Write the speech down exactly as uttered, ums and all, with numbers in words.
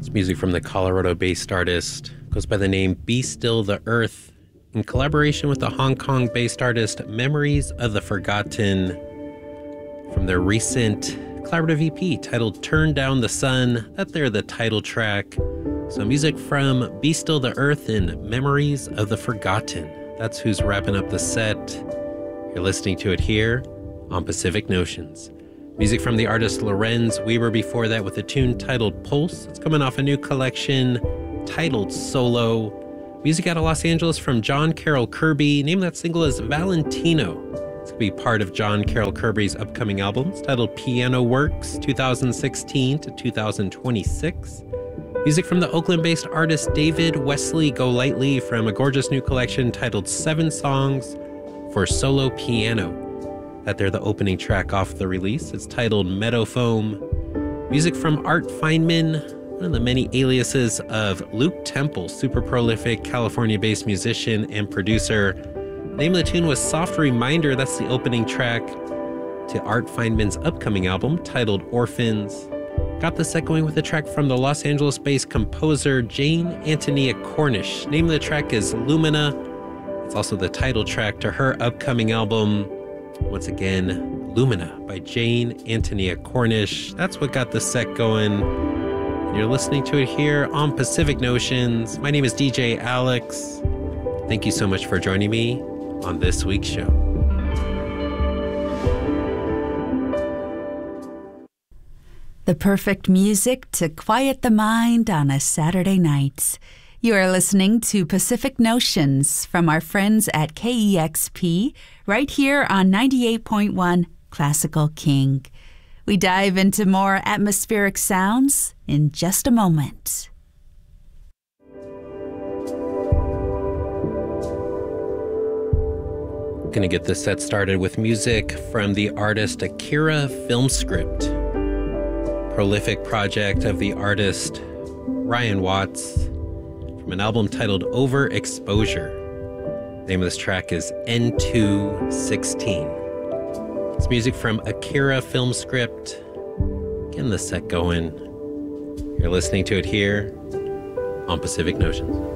Music from the Colorado-based artist goes by the name Be Still the Earth, in collaboration with the Hong Kong-based artist Memories of the Forgotten, from their recent collaborative E P titled Turn Down the Sun. That they're the title track. So music from Be Still the Earth and Memories of the Forgotten. That's who's wrapping up the set. You're listening to it here on Pacific Notions. Music from the artist Lorenz Weber before that with a tune titled Pulse. It's coming off a new collection titled Solo. Music out of Los Angeles from John Carroll Kirby. Name of that single is Valentino. It's going to be part of John Carroll Kirby's upcoming album. It's titled Piano Works twenty sixteen to two thousand twenty-six. Music from the Oakland-based artist David Wesley Golightly from a gorgeous new collection titled Seven Songs for Solo Piano. That they're the opening track off the release. It's titled Meadow Foam. Music from Art Feynman, one of the many aliases of Luke Temple, super prolific California-based musician and producer. Name of the tune was Soft Reminder. That's the opening track to Art Feynman's upcoming album titled Orphans. Got the set going with a track from the Los Angeles-based composer Jane Antonia Cornish. Name of the track is Lumina. It's also the title track to her upcoming album, once again, Lumina by Jane Antonia Cornish. That's what got the set going. And you're listening to it here on Pacific Notions. My name is D J Alex. Thank you so much for joining me on this week's show. The perfect music to quiet the mind on a Saturday night. You are listening to Pacific Notions from our friends at K E X P, right here on ninety-eight point one Classical King. We dive into more atmospheric sounds in just a moment. Gonna get this set started with music from the artist Akira Filmscript. Prolific project of the artist Ryan Watts, from an album titled Overexposure. The name of this track is N two sixteen. It's music from Akira Filmscript. Getting the set going. You're listening to it here on Pacific Notions.